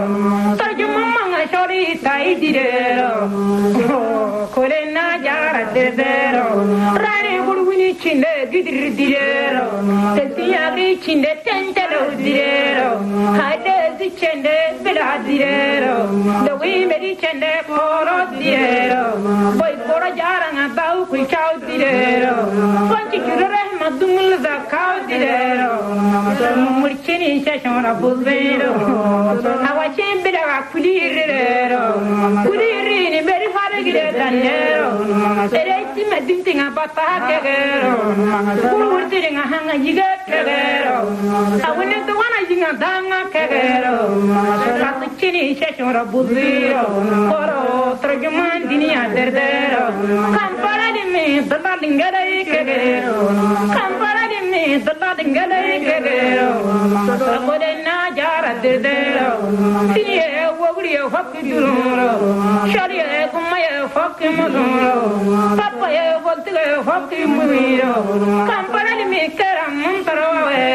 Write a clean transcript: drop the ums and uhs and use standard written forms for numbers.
Sarju mamma shori tai direro kolena jara direro rani gurwini chinde gidir direro tesiya ri chinde tentelo direro hade zi chinde bila direro the we meri chinde poro direro boy poro jara nga bau ku chau direro ponchi churre madumul zakau direro murchini shashona buzero awachin bila kulirero kulirini beri fare gire danero sereti medintinga bata kegero kururtinga hanga yiga kegero awune to wana yinga danga kegero ratchini sheshora buziro oro trojuman dinia derdero kampara di me dalla dingere kegero kampara di me dalla dingere kegero kodena jara derdero tiye wogriye fakiduro shariye kumaye fakimuro papaye voltige fakimuro